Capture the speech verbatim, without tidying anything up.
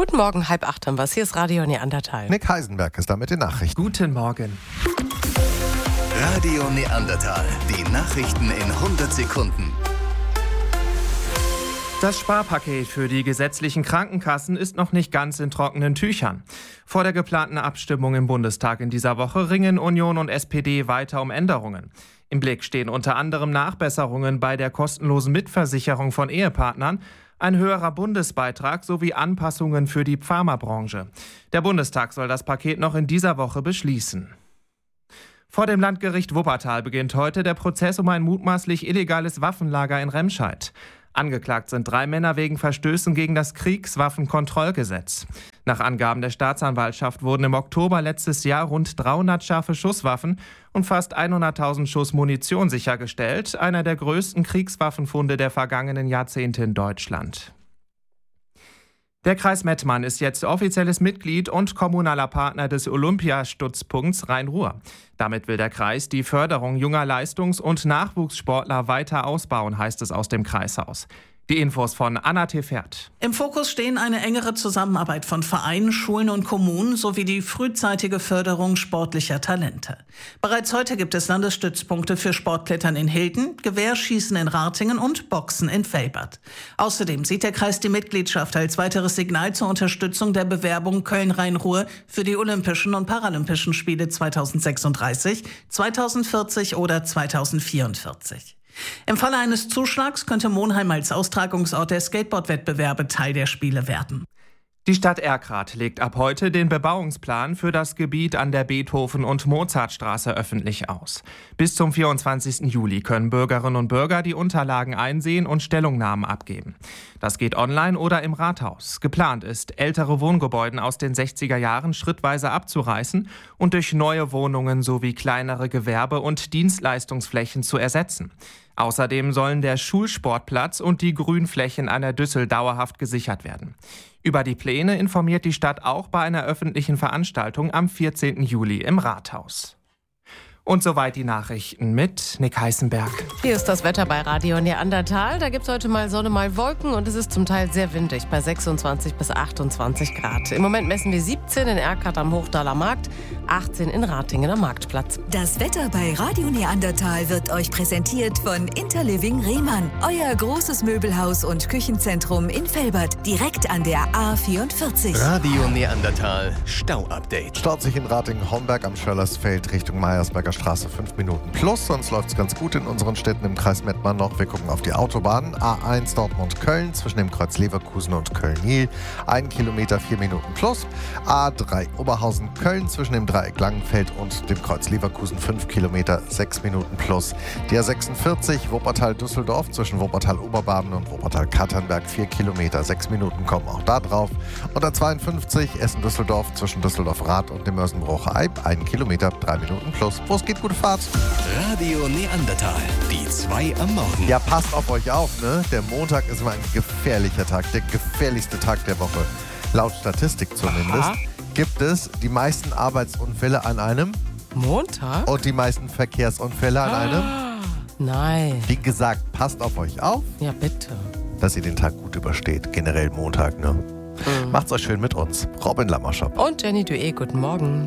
Guten Morgen, halb acht haben wir es. Hier ist Radio Neandertal. Nick Heisenberg ist da mit den Nachrichten. Guten Morgen. Radio Neandertal. Die Nachrichten in hundert Sekunden. Das Sparpaket für die gesetzlichen Krankenkassen ist noch nicht ganz in trockenen Tüchern. Vor der geplanten Abstimmung im Bundestag in dieser Woche ringen Union und S P D weiter um Änderungen. Im Blick stehen unter anderem Nachbesserungen bei der kostenlosen Mitversicherung von Ehepartnern, ein höherer Bundesbeitrag sowie Anpassungen für die Pharmabranche. Der Bundestag soll das Paket noch in dieser Woche beschließen. Vor dem Landgericht Wuppertal beginnt heute der Prozess um ein mutmaßlich illegales Waffenlager in Remscheid. Angeklagt sind drei Männer wegen Verstößen gegen das Kriegswaffenkontrollgesetz. Nach Angaben der Staatsanwaltschaft wurden im Oktober letztes Jahr rund dreihundert scharfe Schusswaffen und fast hunderttausend Schuss Munition sichergestellt, einer der größten Kriegswaffenfunde der vergangenen Jahrzehnte in Deutschland. Der Kreis Mettmann ist jetzt offizielles Mitglied und kommunaler Partner des Olympiastützpunkts Rhein-Ruhr. Damit will der Kreis die Förderung junger Leistungs- und Nachwuchssportler weiter ausbauen, heißt es aus dem Kreishaus. Die Infos von Anna Tefert. Im Fokus stehen eine engere Zusammenarbeit von Vereinen, Schulen und Kommunen sowie die frühzeitige Förderung sportlicher Talente. Bereits heute gibt es Landesstützpunkte für Sportklettern in Hilden, Gewehrschießen in Ratingen und Boxen in Velbert. Außerdem sieht der Kreis die Mitgliedschaft als weiteres Signal zur Unterstützung der Bewerbung Köln-Rhein-Ruhr für die Olympischen und Paralympischen Spiele zweitausendsechsunddreißig, zweitausendvierzig oder zweitausendvierundvierzig. Im Falle eines Zuschlags könnte Monheim als Austragungsort der Skateboard-Wettbewerbe Teil der Spiele werden. Die Stadt Erkrath legt ab heute den Bebauungsplan für das Gebiet an der Beethoven- und Mozartstraße öffentlich aus. Bis zum vierundzwanzigsten Juli können Bürgerinnen und Bürger die Unterlagen einsehen und Stellungnahmen abgeben. Das geht online oder im Rathaus. Geplant ist, ältere Wohngebäude aus den sechziger Jahren schrittweise abzureißen und durch neue Wohnungen sowie kleinere Gewerbe- und Dienstleistungsflächen zu ersetzen. Außerdem sollen der Schulsportplatz und die Grünflächen an der Düssel dauerhaft gesichert werden. Über die Pläne informiert die Stadt auch bei einer öffentlichen Veranstaltung am vierzehnten Juli im Rathaus. Und soweit die Nachrichten mit Nick Heisenberg. Hier ist das Wetter bei Radio Neandertal. Da gibt es heute mal Sonne, mal Wolken und es ist zum Teil sehr windig bei sechsundzwanzig bis achtundzwanzig Grad. Im Moment messen wir siebzehn in Erkrath am Hochdaler Markt, achtzehn in Ratingen am Marktplatz. Das Wetter bei Radio Neandertal wird euch präsentiert von Interliving Rehmann. Euer großes Möbelhaus und Küchenzentrum in Velbert, direkt an der A vierundvierzig. Radio Neandertal Stau-Update. Staut sich in Ratingen-Homberg am Schöllersfeld Richtung Meiersberger Straße fünf Minuten plus. Sonst läuft es ganz gut in unseren Städten im Kreis Mettmann noch. Wir gucken auf die Autobahn. A eins Dortmund-Köln zwischen dem Kreuz Leverkusen und Köln-Niel. Ein Kilometer, vier Minuten plus. A drei Oberhausen-Köln zwischen dem Dreieck Langenfeld und dem Kreuz Leverkusen. fünf Kilometer, sechs Minuten plus. Die A sechsundvierzig Wuppertal-Düsseldorf zwischen Wuppertal-Oberbarmen und Wuppertal-Katernberg. vier Kilometer, sechs Minuten kommen auch da drauf. Und A zweiundfünfzig Essen-Düsseldorf zwischen Düsseldorf-Rath und dem Mörsenbruch-Eib. ein Kilometer, drei Minuten plus. Wo es geht, gute Fahrt. Radio Neandertal. Die zwei am Morgen. Ja, passt auf euch auf, ne? Der Montag ist immer ein gefährlicher Tag, der gefährlichste Tag der Woche. Laut Statistik zumindest. Aha. Gibt es die meisten Arbeitsunfälle an einem Montag? und die meisten Verkehrsunfälle an einem. Nein. Wie gesagt, passt auf euch auf, Ja, bitte. dass ihr den Tag gut übersteht. Generell Montag, ne? Mhm. Macht's euch schön mit uns. Robin Lammerschop. Und Jenny Dué, guten Morgen.